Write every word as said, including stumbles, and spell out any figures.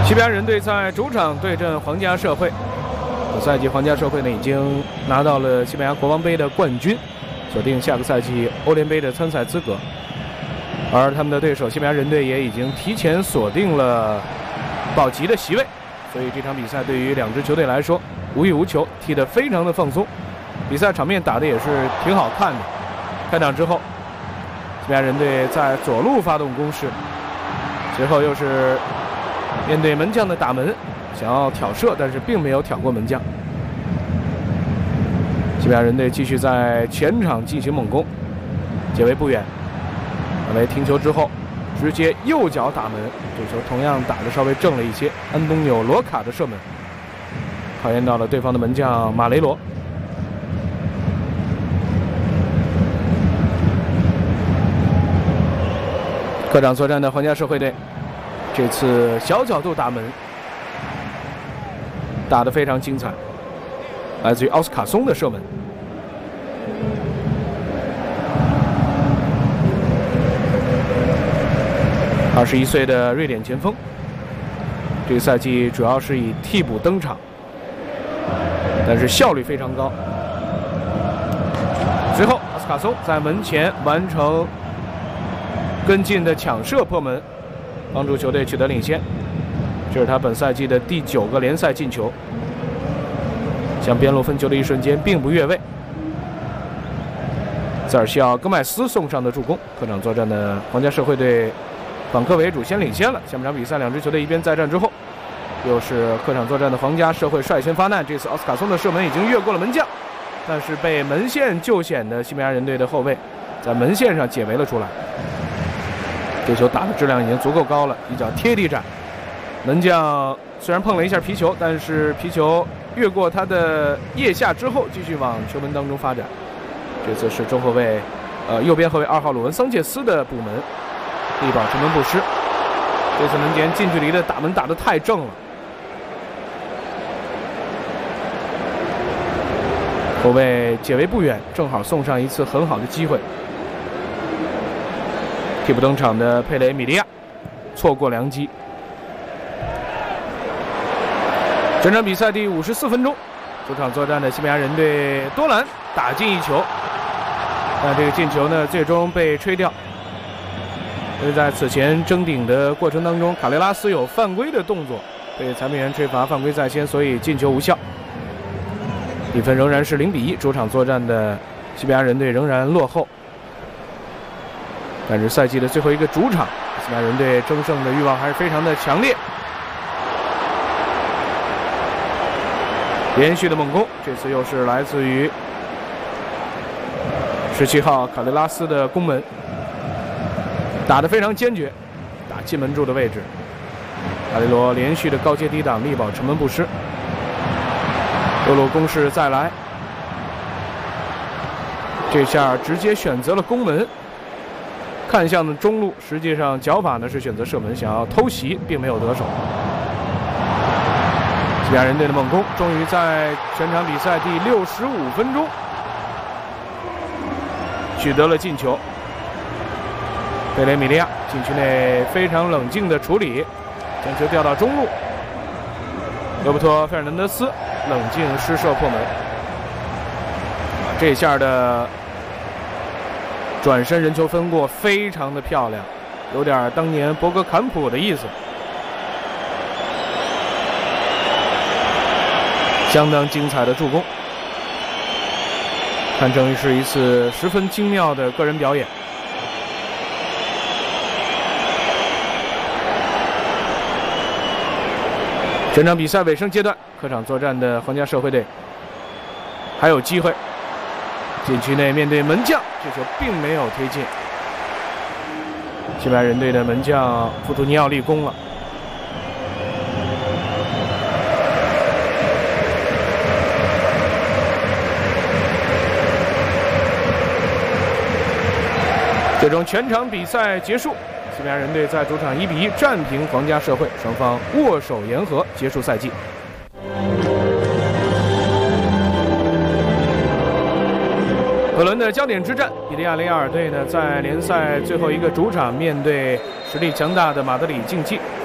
西班牙人队在主场对阵皇家社会。本赛季皇家社会呢已经拿到了西班牙国王杯的冠军，锁定下个赛季欧联杯的参赛资格。而他们的对手西班牙人队也已经提前锁定了保级的席位，所以这场比赛对于两支球队来说无欲无求，踢得非常的放松。比赛场面打得也是挺好看的。开场之后，西班牙人队在左路发动攻势，随后又是面对门将的打门，想要挑射，但是并没有挑过门将。西班牙人队继续在前场进行猛攻，解围不远。马雷停球之后，直接右脚打门，这球同样打得稍微正了一些。安东纽·罗卡的射门，考验到了对方的门将马雷罗。客场作战的皇家社会队，这次小角度打门，打得非常精彩，来自于奥斯卡松的射门。二十一岁的瑞典前锋，这个赛季主要是以替补登场，但是效率非常高。随后，奥斯卡松在门前完成跟进的抢射破门，帮助球队取得领先。这是他本赛季的第九个联赛进球，向边路分球的一瞬间并不越位。塞尔西奥·戈麦斯送上的助攻，客场作战的皇家社会队反客为主，先领先了。下半场比赛，两支球队一边再战之后，又是客场作战的皇家社会率先发难。这次奥斯卡松的射门已经越过了门将，但是被门线救险的西班牙人队的后卫在门线上解围了出来。这球打的质量已经足够高了，一脚贴地斩，门将虽然碰了一下皮球，但是皮球越过他的腋下之后，继续往球门当中发展。这次是中后卫，呃，右边后卫二号鲁文桑切斯的补门，力保球门不失。这次门前近距离的打门打得太正了，后卫解围不远，正好送上一次很好的机会。替补登场的佩雷米利亚错过良机。整场比赛第五十四分钟，主场作战的西班牙人队多兰打进一球，但这个进球呢最终被吹掉。因为在此前争顶的过程当中，卡雷拉斯有犯规的动作，被裁判员吹罚犯规在先，所以进球无效。比分仍然是零比一，主场作战的西班牙人队仍然落后。但是赛季的最后一个主场，西班牙人队争胜的欲望还是非常的强烈。连续的猛攻，这次又是来自于十七号卡雷拉斯的攻门，打得非常坚决，打进门柱的位置。阿雷罗连续的高阶抵挡，力保城门不失。右路攻势再来，这下直接选择了攻门。看向的中路，实际上脚法呢是选择射门，想要偷袭，并没有得手。西班牙人队的猛攻终于在全场比赛第六十五分钟取得了进球。贝雷米利亚禁区内非常冷静的处理，将球调到中路，罗伯托·费尔南德斯冷静施射破门。这下的转身人球分过非常的漂亮，有点当年博格坎普的意思，相当精彩的助攻，堪称是一次十分精妙的个人表演。整场比赛尾声阶段，客场作战的皇家社会队还有机会，禁区内面对门将，这球并没有推进。西班牙人队的门将富图尼奥立功了。最终全场比赛结束，西班牙人队在主场一比一战平皇家社会，双方握手言和，结束赛季。本轮的焦点之战，比利亚雷亚尔队呢在联赛最后一个主场面对实力强大的马德里竞技，